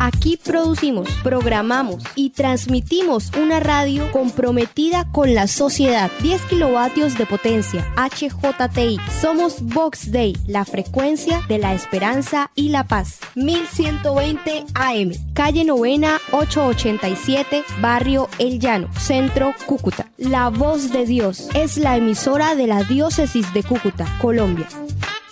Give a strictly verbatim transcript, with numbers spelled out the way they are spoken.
Aquí producimos, programamos y transmitimos una radio comprometida con la sociedad. diez kilovatios de potencia, H J T I. Somos Vox Day, la frecuencia de la esperanza y la paz. mil ciento veinte A M, calle Novena ochocientos ochenta y siete, barrio El Llano, Centro, Cúcuta. La Voz de Dios es la emisora de la Diócesis de Cúcuta, Colombia.